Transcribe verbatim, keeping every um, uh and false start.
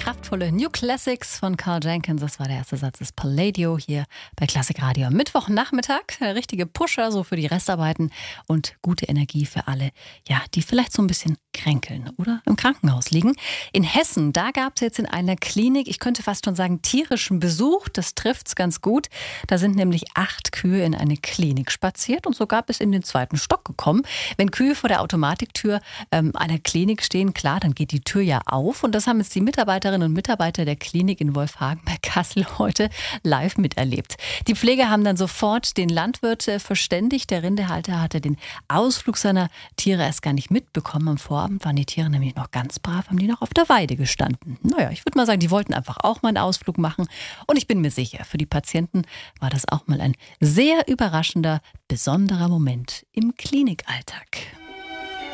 kraftvolle New Classics von Carl Jenkins. Das war der erste Satz des Palladio hier bei Klassik Radio am Mittwochnachmittag. Der richtige Pusher so für die Restarbeiten und gute Energie für alle, ja, die vielleicht so ein bisschen kränkeln oder im Krankenhaus liegen. In Hessen, da gab es jetzt in einer Klinik, ich könnte fast schon sagen, tierischen Besuch. Das trifft's ganz gut. Da sind nämlich acht Kühe in eine Klinik spaziert und sogar bis in den zweiten Stock gekommen. Wenn Kühe vor der Automatiktür ähm, einer Klinik stehen, klar, dann geht die Tür ja auf. Und das haben jetzt die Mitarbeiterinnen und Mitarbeiter der Klinik in Wolfhagen bei Kassel heute live miterlebt. Die Pfleger haben dann sofort den Landwirt äh, verständigt. Der Rindehalter hatte den Ausflug seiner Tiere erst gar nicht mitbekommen. Am Vorabend waren die Tiere nämlich noch ganz brav, haben die noch auf der Weide gestanden. Naja, ich würde mal sagen, die wollten einfach auch mal einen Ausflug machen. Und ich bin mir sicher, für die Patienten war das auch mal ein sehr überraschender, besonderer Moment im Klinikalltag.